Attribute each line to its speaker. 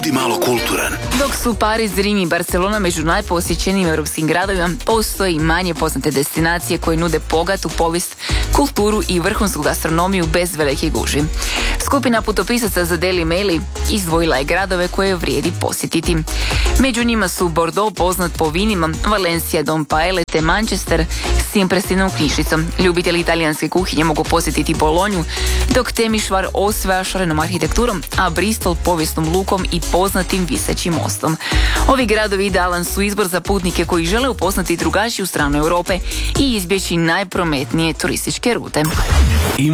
Speaker 1: Ti malo kulturan.
Speaker 2: Dok su Pariz, Rim i Barcelona među najposjećenijim europskim gradovima, postoji i manje poznate destinacije koje nude bogatu povijest, kulturu i vrhunsku gastronomiju bez velike gužvi. Skupina putopisaca za Daily Mail izdvojila je gradove koje vrijedi posjetiti. Među njima su Bordeaux, poznat po vinima, Valencija, Dom Paele te Manchester s impresivnom knjižnicom. Ljubitelji italijanske kuhinje mogu posjetiti Bolonju, dok Temišvar osvaja šarenom arhitekturom, a Bristol povijesnom lukom i poznatim visećim mostom. Ovi gradovi idealan su izbor za putnike koji žele upoznati drugačiju stranu Europe i izbjeći najprometnije turističke rute.